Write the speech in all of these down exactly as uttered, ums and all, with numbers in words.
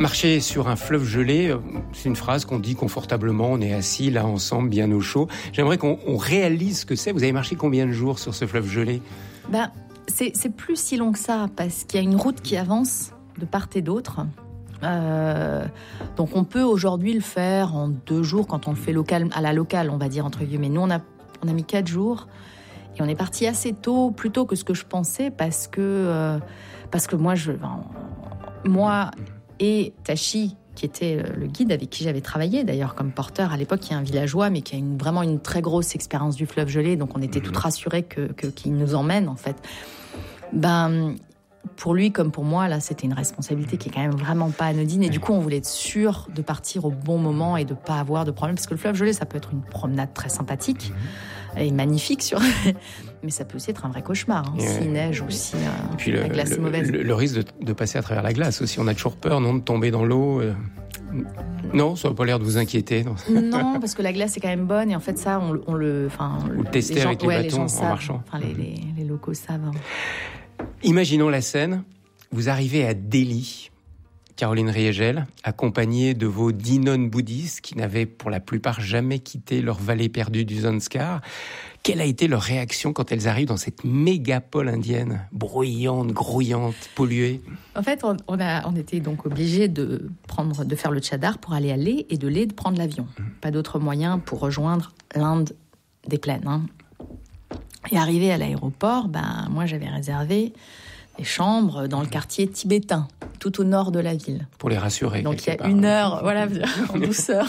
Marcher sur un fleuve gelé, c'est une phrase qu'on dit confortablement, on est assis là ensemble, bien au chaud. J'aimerais qu'on on réalise ce que c'est. Vous avez marché combien de jours sur ce fleuve gelé ? Ben, c'est, c'est plus si long que ça, parce qu'il y a une route qui avance de part et d'autre. Euh, donc on peut aujourd'hui le faire en deux jours quand on le fait local, à la locale, on va dire entre guillemets. Nous on a, on a mis quatre jours et on est parti assez tôt, plus tôt que ce que je pensais, parce que, euh, parce que moi, je, moi et Tachi, qui était le guide avec qui j'avais travaillé d'ailleurs comme porteur à l'époque, qui est un villageois mais qui a une, vraiment une très grosse expérience du fleuve gelé, donc on était toutes rassurées que, que, qu'il nous emmène en fait. Ben, pour lui comme pour moi, là, c'était une responsabilité qui est quand même vraiment pas anodine. Et du coup, on voulait être sûr de partir au bon moment et de pas avoir de problème. Parce que le fleuve gelé, ça peut être une promenade très sympathique et magnifique, sur... mais ça peut aussi être un vrai cauchemar. Hein, s'il neige ou si euh, puis la glace le, est mauvaise. Le, le risque de, de passer à travers la glace aussi. On a toujours peur, non, de tomber dans l'eau. Euh... Non, ça n'a pas l'air de vous inquiéter. Non, non, parce que la glace est quand même bonne. Et en fait, ça, on, on le... Vous le testez gens, avec les ouais, bâtons les en marchant. Enfin, les, les, les locaux savent. Hein. Imaginons la scène. Vous arrivez à Delhi, Caroline Riegel, accompagnée de vos dix nonnes bouddhistes qui n'avaient pour la plupart jamais quitté leur vallée perdue du Zanskar. Quelle a été leur réaction quand elles arrivent dans cette mégapole indienne, bruyante, grouillante, polluée ? En fait, on, on, a, on était donc obligés de, prendre, de faire le tchadar pour aller à Leh et de Leh de prendre l'avion. Mmh. Pas d'autre moyen pour rejoindre l'Inde des plaines. Hein. Et arrivé à l'aéroport, ben, moi j'avais réservé des chambres dans le quartier tibétain, tout au nord de la ville. Pour les rassurer. Donc il y a part. une heure, voilà, en douceur.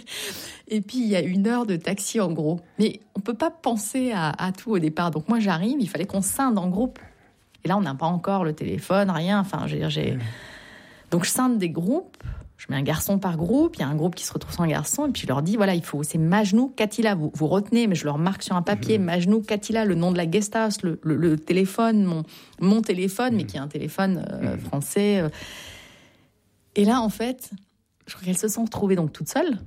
Et puis il y a une heure de taxi en gros. Mais on peut pas penser à, à tout au départ. Donc moi j'arrive, il fallait qu'on scinde en groupe. Et là on n'a pas encore le téléphone, rien. Enfin, j'ai, j'ai... Mmh. Donc je scinde des groupes. Je mets un garçon par groupe, il y a un groupe qui se retrouve sans garçon, et puis je leur dis, voilà, il faut, c'est Majnou Katila, vous, vous retenez, mais je leur marque sur un papier, mmh. Majnou Katila, le nom de la guest house, le, le, le téléphone, mon, mon téléphone, mmh. mais qui est un téléphone euh, mmh. français. Euh. Et là, en fait, je crois qu'elles se sont retrouvées donc toutes seules,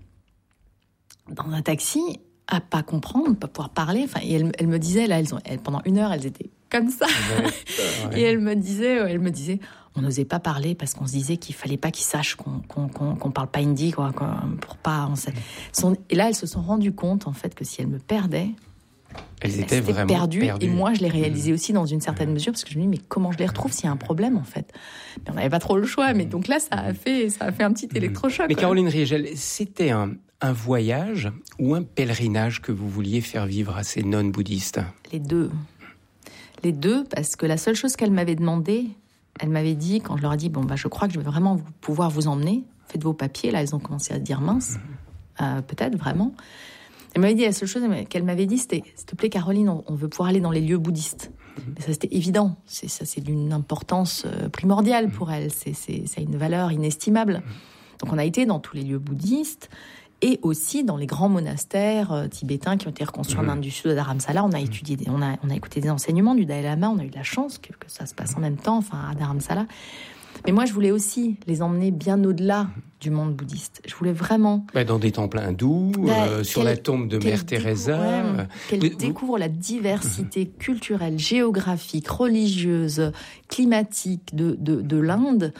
dans un taxi, à pas comprendre, pas pouvoir parler, enfin, et elles, elles me disaient, là, elles ont, elles, pendant une heure, elles étaient comme ça, ouais, ouais. Et elles me disaient, elles me disaient, on n'osait pas parler parce qu'on se disait qu'il fallait pas qu'ils sachent qu'on qu'on qu'on, qu'on parle pas hindi, quoi, pour pas. On sait. Et là, elles se sont rendues compte en fait que si elles me perdaient, elles étaient, elles étaient vraiment perdues. perdues. Et moi, je l'ai réalisé mmh. aussi dans une certaine mesure parce que je me dis, mais comment je les retrouve s'il y a un problème en fait ? Mais on n'avait pas trop le choix. Mais donc là, ça a fait, ça a fait un petit électrochoc. Mais quoi. Caroline Riegel, c'était un un voyage ou un pèlerinage que vous vouliez faire vivre à ces nonnes bouddhistes ? Les deux. Les deux, parce que la seule chose qu'elle m'avait demandé, elle m'avait dit, quand je leur ai dit, bon, bah, je crois que je vais vraiment vous, pouvoir vous emmener, faites vos papiers, là, elles ont commencé à se dire mince, euh, peut-être, vraiment. Elle m'avait dit, la seule chose qu'elle m'avait dit, c'était, s'il te plaît, Caroline, on, on veut pouvoir aller dans les lieux bouddhistes. Mais ça, c'était évident, c'est, ça, c'est d'une importance euh, primordiale pour elle, c'est, c'est, ça a une valeur inestimable. Donc, on a été dans tous les lieux bouddhistes, et aussi dans les grands monastères euh, tibétains qui ont été reconstruits mmh. en Inde du Sud, à Dharamsala. On a étudié, on a, on a écouté des enseignements du Dalai Lama. On a eu de la chance que, que ça se passe en même temps, enfin à Dharamsala. Mais moi, je voulais aussi les emmener bien au-delà du monde bouddhiste. Je voulais vraiment... Bah, dans des temples hindous, bah, euh, sur la tombe de Mère Teresa. Ouais, qu'elle vous... découvre la diversité mmh. culturelle, géographique, religieuse, climatique de, de, de l'Inde.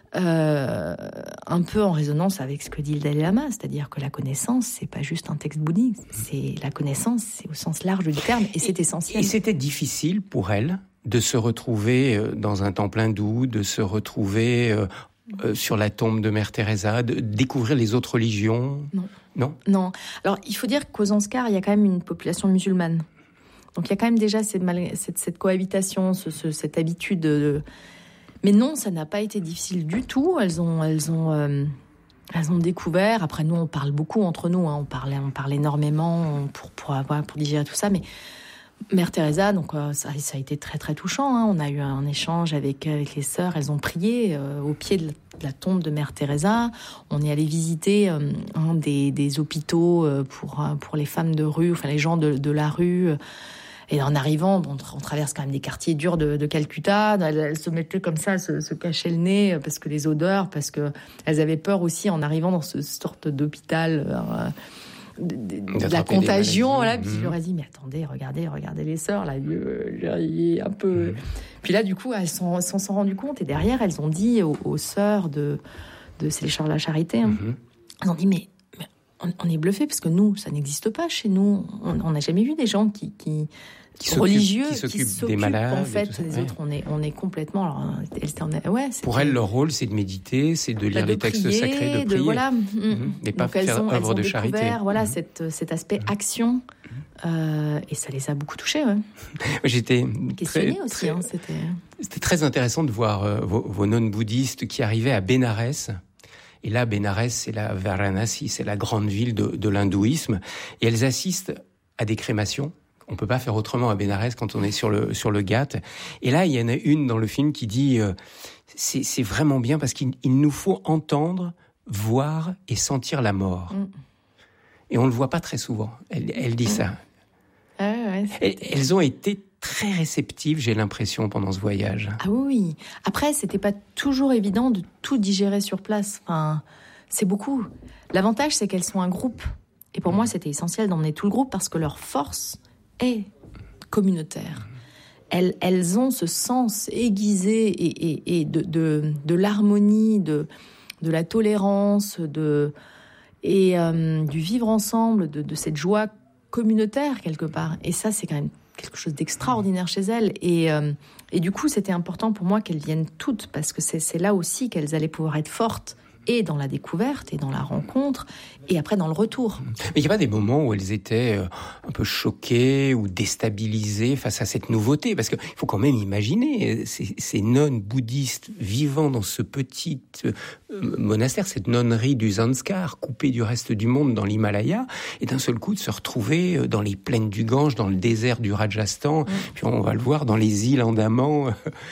Euh, un peu en résonance avec ce que dit le Dalai Lama, c'est-à-dire que la connaissance, c'est pas juste un texte bouddhique, c'est la connaissance, c'est au sens large du terme, et c'est essentiel. Et c'était difficile pour elle de se retrouver dans un temple hindou, de se retrouver euh, euh, sur la tombe de Mère Teresa, de découvrir les autres religions. Non. Non. Non. Alors, il faut dire qu'au Zanskar, il y a quand même une population musulmane. Donc, il y a quand même déjà cette, cette, cette cohabitation, ce, ce, cette habitude de... Mais non, ça n'a pas été difficile du tout. Elles ont, elles ont, euh, elles ont découvert. Après, nous, on parle beaucoup entre nous. Hein. On parle, on parle énormément pour pour avoir, pour digérer tout ça. Mais Mère Teresa, donc euh, ça, ça a été très très touchant. Hein. On a eu un échange avec avec les sœurs. Elles ont prié euh, au pied de la, de la tombe de Mère Teresa. On est allé visiter euh, un des, des hôpitaux euh, pour pour les femmes de rue, enfin les gens de, de la rue. Et en arrivant, bon, on traverse quand même des quartiers durs de, de Calcutta. Elles, elles se mettaient comme ça, se, se cachaient le nez parce que les odeurs, parce que elles avaient peur aussi en arrivant dans ce sorte d'hôpital euh, de, de, de la contagion. Voilà. Puis mmh. je leur ai dit, mais attendez, regardez, regardez les sœurs là, j'ai un peu. Mmh. Puis là, du coup, elles s'en sont, sont rendues compte et derrière, elles ont dit aux, aux sœurs de de C'est les Chars de la Charité. Hein. Mm-hmm. Ils ont dit, mais, mais on, on est bluffés, parce que nous, ça n'existe pas chez nous. On n'a jamais vu des gens qui... qui Qui religieux, qui s'occupent, qui s'occupent des malades, en fait, les ouais. autres, on est, on est complètement. Alors, elle était en, ouais, pour elles, leur rôle, c'est de méditer, c'est de lire bah, de les textes prier, sacrés, de prier, de, voilà, mmh. et pas donc faire ont, œuvre de charité. Voilà, mmh. cette, cet aspect mmh. action, euh, et ça les a beaucoup touchés. Ouais. J'étais questionné très, aussi. très, hein, c'était... c'était très intéressant de voir euh, vos, vos nonnes bouddhistes qui arrivaient à Bénarès. Et là, Bénarès, c'est la Varanasi, c'est la grande ville de, de l'hindouisme, et elles assistent à des crémations. On peut pas faire autrement à Bénarès quand on est sur le sur le Ghat. Et là, il y en a une dans le film qui dit euh, c'est c'est vraiment bien parce qu'il il nous faut entendre, voir et sentir la mort. Mm. Et on le voit pas très souvent. Elle elle dit mm. ça. Ah ouais, elles, elles ont été très réceptives, j'ai l'impression, pendant ce voyage. Ah oui. Après, c'était pas toujours évident de tout digérer sur place. Enfin, c'est beaucoup. L'avantage, c'est qu'elles sont un groupe. Et pour mm. moi, c'était essentiel d'emmener tout le groupe parce que leur force est communautaire. Elles, elles ont ce sens aiguisé et, et, et de, de, de l'harmonie, de, de la tolérance, de, et euh, du vivre ensemble, de, de cette joie communautaire quelque part. Et ça, c'est quand même quelque chose d'extraordinaire chez elles. Et, euh, et du coup, c'était important pour moi qu'elles viennent toutes, parce que c'est, c'est là aussi qu'elles allaient pouvoir être fortes, et dans la découverte, et dans la rencontre, et après dans le retour. Mais il n'y a pas des moments où elles étaient un peu choquées ou déstabilisées face à cette nouveauté? Parce qu'il faut quand même imaginer ces, ces nonnes bouddhistes vivant dans ce petit monastère, cette nonnerie du Zanskar, coupée du reste du monde dans l'Himalaya, et d'un seul coup de se retrouver dans les plaines du Gange, dans le désert du Rajasthan, mmh. puis on va le voir dans les îles Andaman.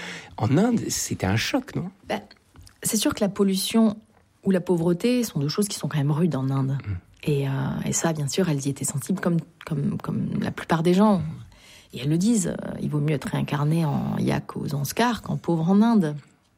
En Inde, c'était un choc, non? Ben, c'est sûr que la pollution ou la pauvreté sont deux choses qui sont quand même rudes en Inde. Mmh. Et, euh, et ça, bien sûr, elles y étaient sensibles comme, comme, comme la plupart des gens. Et elles le disent, euh, il vaut mieux être réincarné en yak aux Zanskar qu'en pauvre en Inde.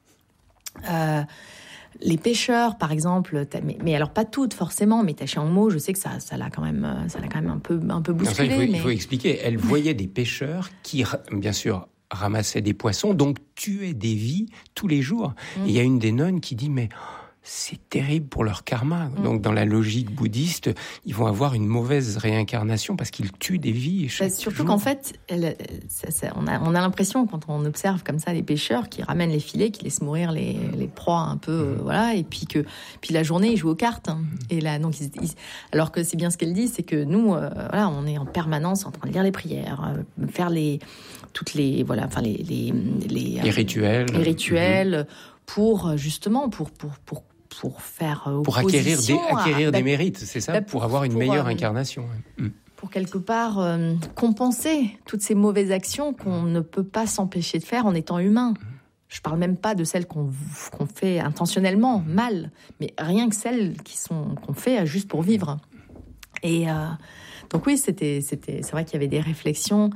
Euh, les pêcheurs, par exemple, mais, mais alors pas toutes forcément, mais Taché Angmo, je sais que ça, ça l'a quand même, ça l'a quand même un peu, un peu bousculé. Non, ça, il, faut, mais... il faut expliquer. Elles voyaient des pêcheurs qui, bien sûr, ramassaient des poissons, donc tuaient des vies tous les jours. Mmh. Et il y a une des nonnes qui dit, mais... c'est terrible pour leur karma. Mmh. Donc, dans la logique bouddhiste, ils vont avoir une mauvaise réincarnation parce qu'ils tuent des vies chaque bah, surtout jour. qu'en fait, elle, ça, ça, on, a, on a l'impression, quand on observe comme ça les pêcheurs qui ramènent les filets, qui laissent mourir les, les proies un peu, mmh. euh, voilà, et puis que puis la journée, ils jouent aux cartes. Hein. Mmh. Et là, donc, ils, ils, alors que c'est bien ce qu'elle dit, c'est que nous, euh, voilà, on est en permanence en train de lire les prières, euh, faire les toutes les, voilà, enfin les les les, les euh, rituels, les rituels, mmh. pour justement pour pour pour pour faire opposition pour acquérir des, acquérir à, des bah, mérites, c'est ça, bah, pour avoir une pour, meilleure euh, incarnation. Mmh. Pour quelque part euh, compenser toutes ces mauvaises actions qu'on ne peut pas s'empêcher de faire en étant humain. Je parle même pas de celles qu'on, qu'on fait intentionnellement, mal, mais rien que celles qui sont, qu'on fait juste pour vivre. Et euh, donc oui, c'était, c'était, c'est vrai qu'il y avait des réflexions.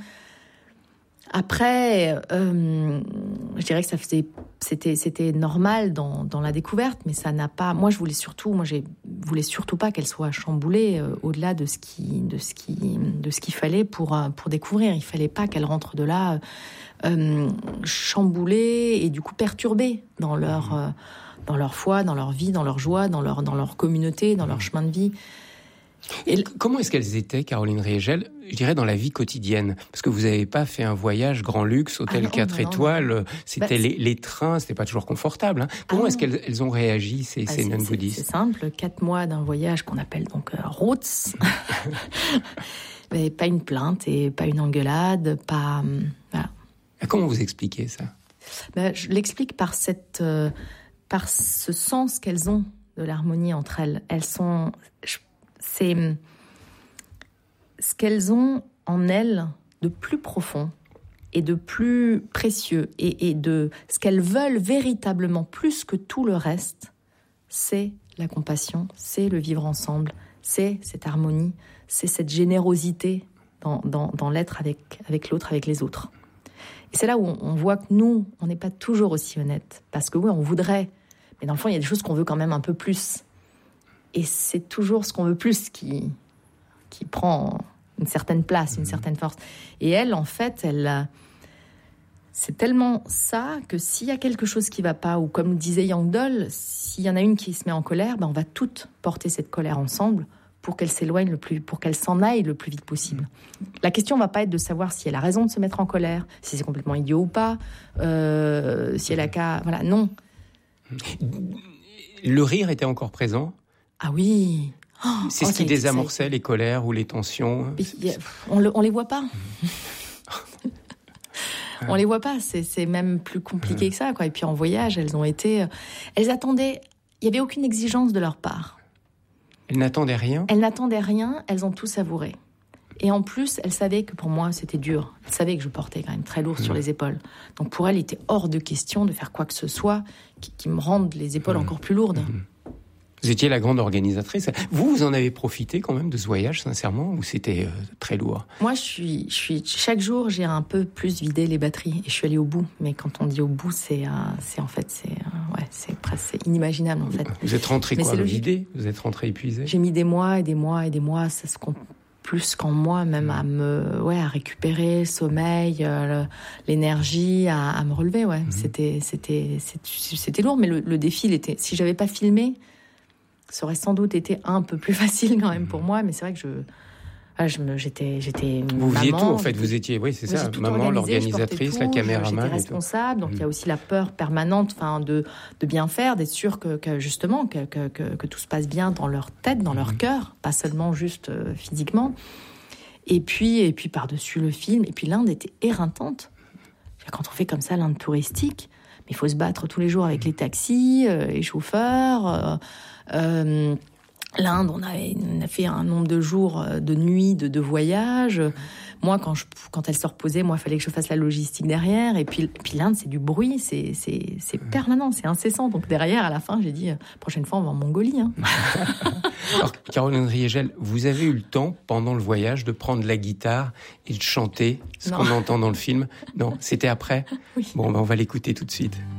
Après, euh, je dirais que ça faisait, c'était, c'était normal dans, dans la découverte, mais ça n'a pas. Moi, je voulais surtout, moi, je voulais surtout pas qu'elle soit chamboulée euh, au-delà de ce qui, de ce qui, de ce qu'il fallait pour pour découvrir. Il fallait pas qu'elle rentre de là euh, chamboulée et du coup perturbée dans leur euh, dans leur foi, dans leur vie, dans leur joie, dans leur dans leur communauté, dans leur chemin de vie. Et comment est-ce qu'elles étaient, Caroline Riegel, je dirais dans la vie quotidienne? Parce que vous n'avez pas fait un voyage grand luxe, hôtel ah non, quatre non, étoiles, non. C'était bah, les, les trains, c'était pas toujours confortable. Hein. Comment ah est-ce qu'elles elles ont réagi, ces, ah, ces nonnes bouddhistes? C'est simple, quatre mois d'un voyage qu'on appelle donc euh, Roots. Mais pas une plainte et pas une engueulade, pas... Euh, voilà. Comment vous expliquez ça? bah, Je l'explique par, cette, euh, par ce sens qu'elles ont de l'harmonie entre elles. Elles sont... Je, c'est ce qu'elles ont en elles de plus profond et de plus précieux et, et de ce qu'elles veulent véritablement plus que tout le reste, c'est la compassion, c'est le vivre ensemble, c'est cette harmonie, c'est cette générosité dans, dans, dans l'être avec, avec l'autre, avec les autres. Et c'est là où on, on voit que nous, on n'est pas toujours aussi honnêtes. Parce que oui, on voudrait, mais dans le fond, il y a des choses qu'on veut quand même un peu plus. Et c'est toujours ce qu'on veut plus qui, qui prend une certaine place, une certaine force. Et elle, en fait, elle, C'est tellement ça que s'il y a quelque chose qui ne va pas, ou comme disait Yang Dol, s'il y en a une qui se met en colère, ben on va toutes porter cette colère ensemble pour qu'elle s'éloigne le plus, pour qu'elle s'en aille le plus vite possible. La question ne va pas être de savoir si elle a raison de se mettre en colère, si c'est complètement idiot ou pas, euh, si elle a qu'à... Voilà, non. Le rire était encore présent ? Ah oui. Oh, c'est ce oh, qui désamorçait les colères ou les tensions. Mais, on ne les voit pas. On les voit pas. C'est, c'est même plus compliqué que ça, quoi. Et puis en voyage, elles ont été... Elles attendaient... Il n'y avait aucune exigence de leur part. Elles n'attendaient rien ? Elles n'attendaient rien, elles ont tout savouré. Et en plus, elles savaient que pour moi, c'était dur. Elles savaient que je portais quand même très lourd mmh. sur les épaules. Donc pour elles, il était hors de question de faire quoi que ce soit qui, qui me rende les épaules mmh. encore plus lourdes. Mmh. Vous étiez la grande organisatrice. Vous, vous en avez profité quand même de ce voyage, sincèrement, ou c'était euh, très lourd ? Moi, je suis, je suis, chaque jour, j'ai un peu plus vidé les batteries et je suis allée au bout. Mais quand on dit au bout, c'est, euh, c'est en fait, c'est, euh, ouais, c'est presque c'est inimaginable en fait. Vous êtes rentrée mais quoi, vidée ? Vous êtes rentrée épuisée ? J'ai mis des mois et des mois et des mois. Ça se compte plus qu'en moi, même à me, ouais, à récupérer le sommeil, euh, le, l'énergie, à, à me relever. Ouais, mmh. c'était, c'était, c'était, c'était lourd, mais le, le défi, il était. Si j'avais pas filmé, ça aurait sans doute été un peu plus facile quand même pour moi, mais c'est vrai que je, ah, je me, j'étais, j'étais vous maman. Vous tout en fait, vous étiez, oui c'est ça, maman, l'organisatrice, la caméraman. J'étais responsable, donc il mmh. y a aussi la peur permanente, enfin de de bien faire, d'être sûr que, que justement que, que que que tout se passe bien dans leur tête, dans mmh. leur cœur, pas seulement juste euh, physiquement. Et puis et puis par-dessus le film, et puis l'Inde était éreintante. Quand on fait comme ça l'Inde touristique, mais il faut se battre tous les jours avec les taxis, euh, les chauffeurs. Euh, Euh, L'Inde, on a, on a fait un nombre de jours, de nuits, de, de voyages. Moi, quand, je, quand elle se reposait, moi, il fallait que je fasse la logistique derrière. Et puis, puis l'Inde, c'est du bruit, c'est, c'est, c'est permanent, c'est incessant. Donc derrière, à la fin, j'ai dit, prochaine fois, on va en Mongolie. Hein. Alors, Caroline Riegel, vous avez eu le temps, pendant le voyage, de prendre la guitare et de chanter ce non. qu'on entend dans le film ? Non, c'était après ? Oui. Bon, ben, on va l'écouter tout de suite.